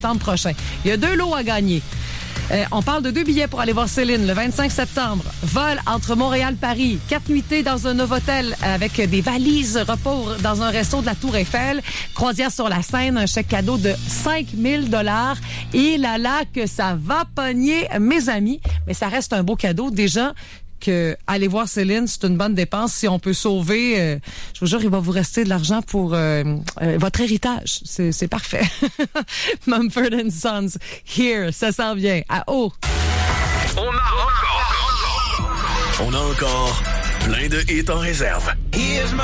septembre prochain. Il y a 2 lots à gagner. On parle de 2 billets pour aller voir Céline le 25 septembre. Vol entre Montréal-Paris. 4 nuitées dans un Novotel avec des valises, repos dans un resto de la Tour Eiffel. Croisière sur la Seine, un chèque cadeau de 5 000 $. Et là que ça va pogner, mes amis. Mais ça reste un beau cadeau. Déjà, que aller voir Céline, c'est une bonne dépense. Si on peut sauver, je vous jure, il va vous rester de l'argent pour votre héritage. C'est parfait. Mumford & Sons, Here, ça s'en vient. À haut. On a encore plein de hits en réserve.